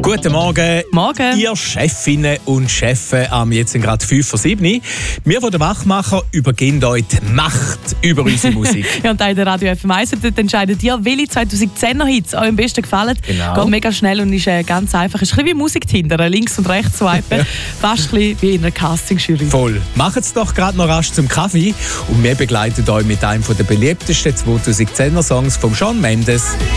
Guten Morgen. Morgen. Ihr Chefinnen und Chefs jetzt sind gerade 5:07. Wir von der Wachmacher übergeben euch die Macht über unsere Musik. Ja, und in der Radio FM1 dort entscheidet ihr, welche 2010er Hits euch am besten gefallen. Genau. Geht mega schnell und ist ganz einfach. Ist ein bisschen wie Musik-Tinder, links und rechts swipen. Fast ein bisschen wie in einer Casting-Jury. Voll. Macht es doch gerade noch rasch zum Kaffee und wir begleiten euch mit einem der beliebtesten 2010er Songs von Shawn Mendes.